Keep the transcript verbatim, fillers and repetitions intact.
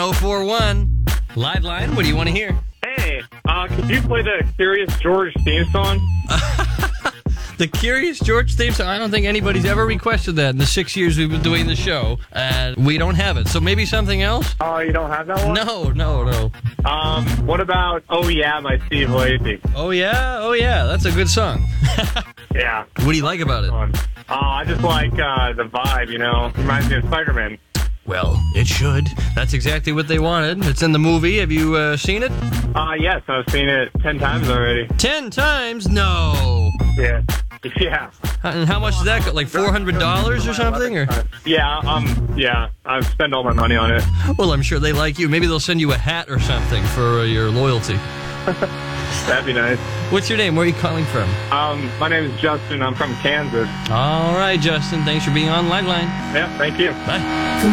oh four one. Live line, what do you want to hear? Hey, uh, could you play the Curious George theme song? The Curious George theme song. I don't think anybody's ever requested that in the six years we've been doing the show, and we don't have it. So maybe something else? Oh, you don't have that one? No, no, no. Um, what about Oh Yeah by Steve Lacy? Oh, yeah? Oh, yeah. That's a good song. Yeah. What do you like about it? Uh, I just like uh, the vibe, you know. Reminds me of Spider-Man. Well, it should. That's exactly what they wanted. It's in the movie. Have you uh, seen it? Uh, yes, I've seen it ten times already. Ten times? No. Yeah. Yeah. And how much does that go? Like four hundred dollars or something? Or? Yeah, um, yeah. I've spent all my money on it. Well, I'm sure they like you. Maybe they'll send you a hat or something for uh, your loyalty. That'd be nice. What's your name? Where are you calling from? Um, my name is Justin. I'm from Kansas. All right, Justin. Thanks for being on Liveline. Yeah, thank you. Bye.